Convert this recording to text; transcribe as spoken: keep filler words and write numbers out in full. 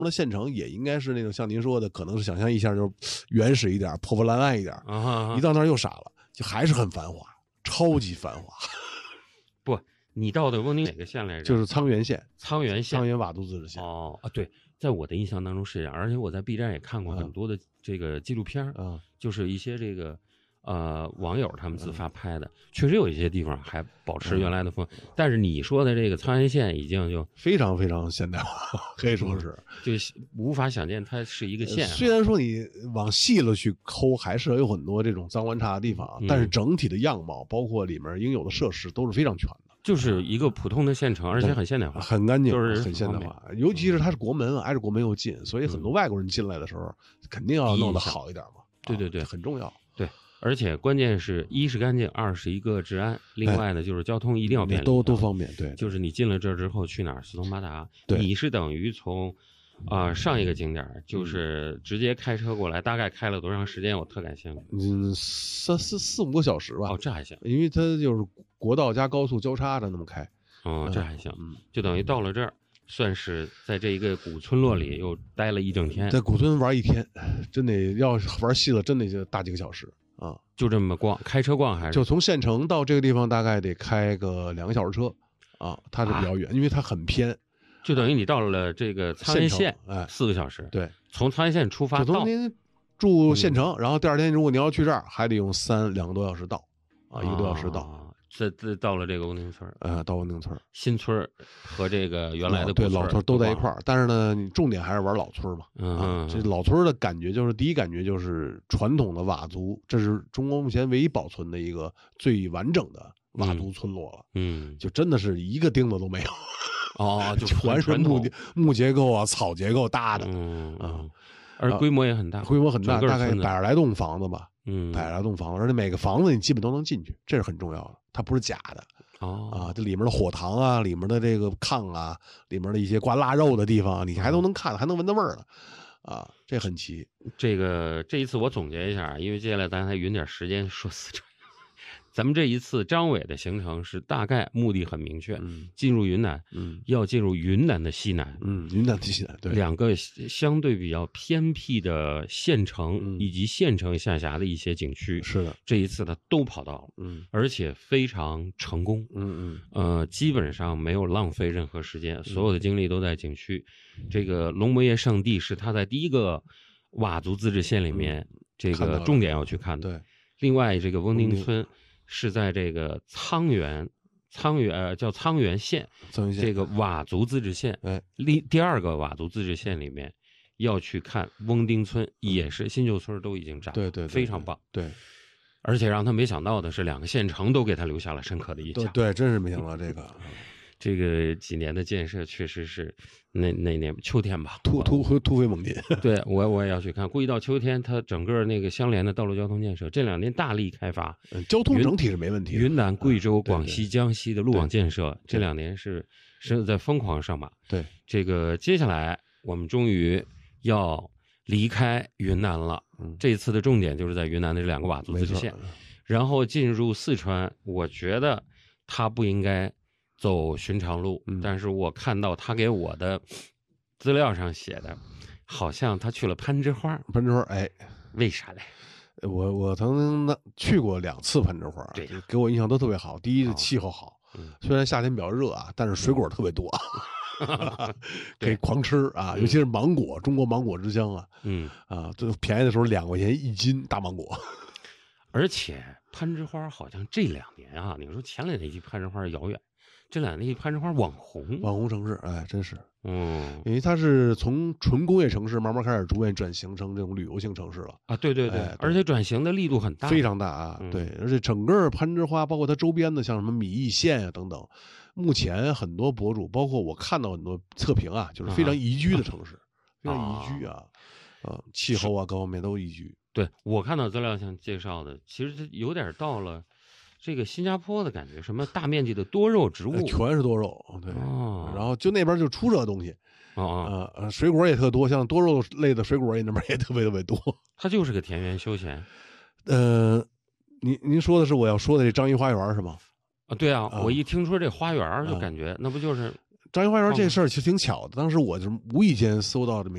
的县城也应该是那种像您说的，可能是想象一下就是原始一点、破破烂烂一点， 啊哈， 一到那儿又傻了，就还是很繁华，超级繁华。 不，你到的翁宁哪个县来着？ 就是沧源县， 沧源县， 沧源佤族自治县。 哦啊，对，在我的印象当中是这样，而且我在 B 站也看过很多的这个纪录片， 啊， 就是一些这个呃网友他们自发拍的，确实有一些地方还保持原来的风，但是你说的这个沧源县已经就非常非常现代化，可以说是， 就无法想见它是一个县啊。 虽然说你往细了去抠，还是有很多这种脏乱差的地方， 嗯但是整体的样貌，包括里面应有的设施都是非常全的。 就是一个普通的县城，而且很现代化， 很干净， 就是很现代化。尤其是它是国门啊，挨着国门又近，所以很多外国人进来的时候，肯定要弄得好一点嘛。 对对对， 很重要。 对，而且关键是一是干净，二是一个治安，另外呢就是交通一定要便利， 都都方便。对， 就是你进了这之后去哪儿四通八达。 对， 你是等于从啊、呃、上一个景点就是直接开车过来，大概开了多长时间？我特感兴趣。 嗯，三四四五个小时吧。 哦，这还行， 因为它就是国道加高速交叉着那么开。 哦，这还行，就等于到了这儿，算是在这一个古村落里又待了一整天。 在古村玩一天，真得要玩细了，真得就大几个小时啊！ 就这么逛，开车逛还是？ 就从县城到这个地方大概得开个两个小时车啊，它是比较远， 啊、 因为它很偏。 就等于你到了这个沧源县， 哎， 四个小时。 对， 从沧源县出发到， 就从您住县城，嗯、然后第二天如果你要去这儿，还得用三两个多小时到啊，一个多小时到。 啊这这到了这个翁宁村， 呃，到翁宁村， 新村和这个原来的对老村都在一块儿，但是呢，你重点还是玩老村嘛。 嗯， 啊、这老村的感觉就是第一感觉就是传统的佤族，这是中国目前唯一保存的一个最完整的佤族村落了。 嗯， 就真的是一个钉子都没有。 哦，就全是木木结构啊，草结构搭的。 嗯啊，而规模也很大， 规模很大，大概百十来栋房子吧。 嗯， 百来栋房子，而且每个房子你基本都能进去，这是很重要的，它不是假的。 哦啊，这里面的火塘啊，里面的这个炕啊，里面的一些挂腊肉的地方，你还都能看，还能闻到味儿呢。啊，这很齐。 这个这一次我总结一下，因为接下来咱还匀点时间说四川。咱们这一次张伟的行程是大概目的很明确， 嗯， 进入云南， 嗯， 要进入云南的西南， 嗯，云南的西南，对， 两个相对比较偏僻的县城、 嗯、 以及县城下辖的一些景区， 是的， 这一次他都跑到了， 嗯， 而且非常成功， 嗯嗯， 呃，基本上没有浪费任何时间，所有的精力都在景区。嗯、这个龙摩耶圣地是他在第一个佤族自治县里面、嗯、这个重点要去看的， 对。 另外，这个翁宁村。是在这个沧源，沧源呃叫沧源县，这个佤族自治县， 哎， 第第二个佤族自治县里面，要去看翁丁村，也是新旧村都已经占， 对对， 非常棒， 对。 而且让他没想到的是，两个县城都给他留下了深刻的印象， 对，真是没想到这个。 这个几年的建设确实是那那年秋天吧， 突突突飞猛进。 对我我也要去看，估计到秋天，它整个那个相连的道路交通建设这两年大力开发， 嗯、交通整体是没问题。 云南、贵州、广西、 对对江西的路网建设这两年是是在疯狂上马。 对， 这个接下来我们终于要离开云南了。 嗯， 这次的重点就是在云南的这两个佤族自治县，然后进入四川，我觉得它不应该走寻常路， 嗯、 但是我看到他给我的资料上写的，好像他去了攀枝花。 攀枝花，哎， 为啥嘞？ 我我曾经去过两次攀枝花， 对， 给我印象都特别好。第一是气候好， 哦嗯、 虽然夏天比较热啊，但是水果特别多，嗯、可以狂吃啊，尤其是芒果，中国芒果之乡啊， 嗯啊，最便宜的时候两块钱一斤大芒果。 而且攀枝花好像这两年啊，你说前两年离攀枝花遥远。这两年攀枝花网红， 网红城市，哎，真是， 嗯， 因为它是从纯工业城市慢慢开始逐渐转型成这种旅游性城市了啊，对对对， 哎、对而且转型的力度很大， 非常大啊， 嗯、 对，而且整个攀枝花，包括它周边的像什么米易县啊等等，目前很多博主，包括我看到很多测评啊，就是非常宜居的城市，啊、非常宜居啊，啊，呃、气候啊各方面都宜居。 对，我看到资料上介绍的，其实有点到了。这个新加坡的感觉，什么大面积的多肉植物， 全是多肉，对， 哦、 然后就那边就出这东西， 啊、哦呃，水果也特多，像多肉类的水果也那边也特别特别多。 它就是个田园休闲。 呃，您您说的是我要说的这张掖花园是吗？ 啊，对啊， 啊我一听说这花园就感觉、啊、那不就是章鱼花园这事儿其实挺巧的，当时我就无意间搜到这名。